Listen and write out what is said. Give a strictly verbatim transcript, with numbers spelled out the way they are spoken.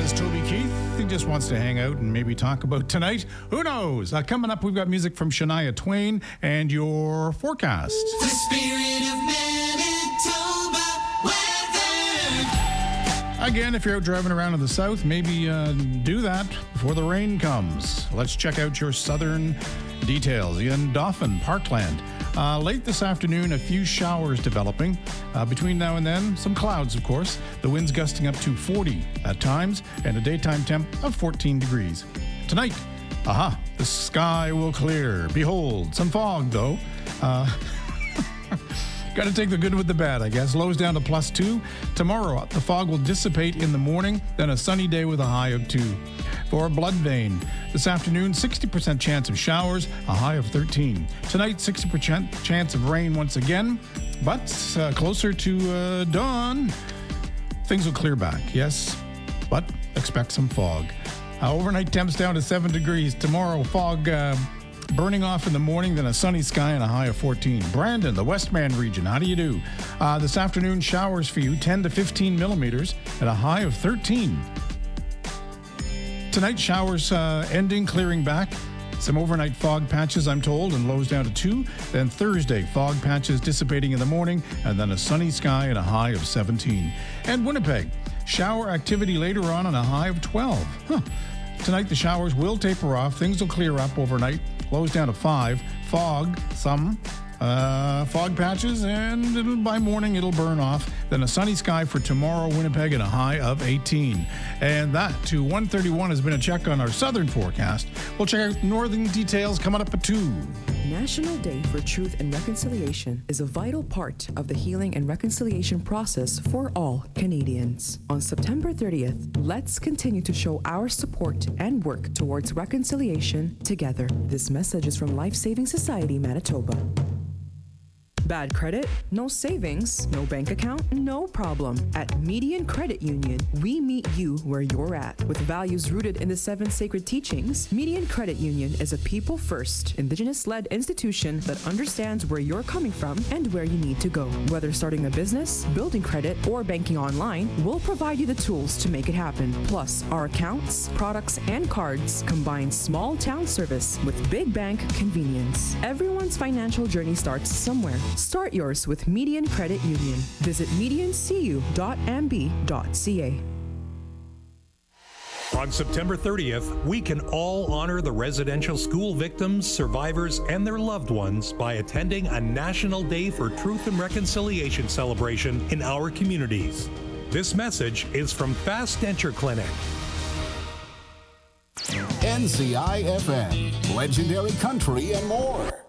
is Toby Keith. He just wants to hang out and maybe talk about tonight. Who knows? Uh, coming up, we've got music from Shania Twain and your forecast. The spirit of Manitoba weather. Again, if you're out driving around in the south, maybe uh, do that before the rain comes. Let's check out your southern details. In Dauphin, Parkland. Uh, late this afternoon, a few showers developing. Uh, between now and then, some clouds, of course. The winds gusting up to forty at times, and a daytime temp of fourteen degrees. Tonight, aha, the sky will clear. Behold, some fog, though. Uh, Got to take the good with the bad, I guess. Lows down to plus two. Tomorrow, the fog will dissipate in the morning, then a sunny day with a high of two. For Bloodvein, this afternoon, sixty percent chance of showers, a high of thirteen. Tonight, sixty percent chance of rain once again, but uh, closer to uh, dawn, things will clear back, yes, but expect some fog. Uh, overnight temps down to seven degrees. Tomorrow, fog uh, burning off in the morning, then a sunny sky and a high of fourteen. Brandon, the Westman region, how do you do? Uh, this afternoon, showers for you, ten to fifteen millimeters at a high of thirteen. Tonight, showers uh, ending, clearing back. Some overnight fog patches, I'm told, and lows down to two. Then Thursday, fog patches dissipating in the morning, and then a sunny sky and a high of seventeen. And Winnipeg, shower activity later on and a high of twelve. Huh. Tonight, the showers will taper off. Things will clear up overnight. Lows down to five. Fog, some. Uh, fog patches, and it'll, by morning it'll burn off. Then a sunny sky for tomorrow, Winnipeg, and a high of eighteen. And that to one thirty-one has been a check on our southern forecast. We'll check out northern details coming up at two. National Day for Truth and Reconciliation is a vital part of the healing and reconciliation process for all Canadians. On September thirtieth, let's continue to show our support and work towards reconciliation together. This message is from Life Saving Society, Manitoba. Bad credit? No savings? No bank account? No problem. At Median Credit Union, we meet you where you're at. With values rooted in the seven sacred teachings, Median Credit Union is a people-first, Indigenous-led institution that understands where you're coming from and where you need to go. Whether starting a business, building credit, or banking online, we'll provide you the tools to make it happen. Plus, our accounts, products, and cards combine small-town service with big bank convenience. Everyone's financial journey starts somewhere. Start yours with Median Credit Union. Visit median c u dot m b dot c a. On September thirtieth, we can all honor the residential school victims, survivors, and their loved ones by attending a National Day for Truth and Reconciliation celebration in our communities. This message is from Fast Denture Clinic. N C I F M, legendary country and more.